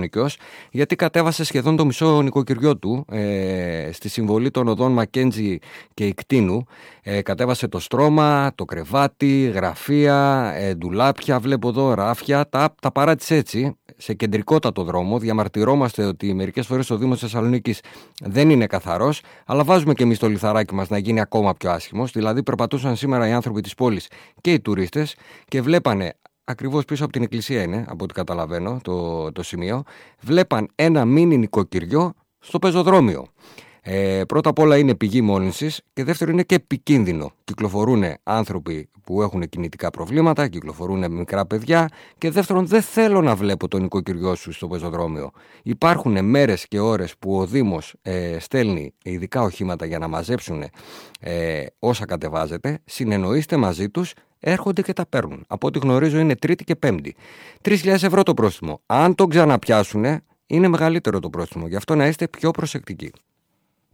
ενοικιός, γιατί κατέβασε σχεδόν το μισό νοικοκυριό του στη συμβολή των οδών Μακέντζι και Ικτίνου. Κατέβασε το στρώμα, το κρεβάτι, γραφεία, ντουλάπια, βλέπω εδώ ράφια, τα παράτησε έτσι, σε κεντρικότατο δρόμο. Διαμαρτυρόμαστε ότι μερικές φορές ο Δήμος Θεσσαλονίκης δεν είναι καθαρός, αλλά βάζουμε και εμείς το λιθαράκι μας να γίνει ακόμα πιο άσχημος. Δηλαδή, περπατούσαν σήμερα οι άνθρωποι της πόλης και οι τουρίστες και βλέπανε, ακριβώς πίσω από την εκκλησία είναι, από ό,τι καταλαβαίνω το σημείο, βλέπαν ένα μίνι νοικοκυριό στο πεζοδρόμιο. Πρώτα απ' όλα είναι πηγή μόλυνσης και δεύτερο είναι και επικίνδυνο. Κυκλοφορούν άνθρωποι που έχουν κινητικά προβλήματα, κυκλοφορούν μικρά παιδιά και δεύτερον δεν θέλω να βλέπω το νοικοκυριό σου στο πεζοδρόμιο. Υπάρχουν μέρες και ώρες που ο Δήμος στέλνει ειδικά οχήματα για να μαζέψουν όσα κατεβάζετε, συνεννοείστε μαζί τους, έρχονται και τα παίρνουν. Από ό,τι γνωρίζω είναι Τρίτη και Πέμπτη. 3.000 ευρώ το πρόστιμο. Αν το ξαναπιάσουν είναι μεγαλύτερο το πρόστιμο, γι' αυτό να είστε πιο προσεκτικοί.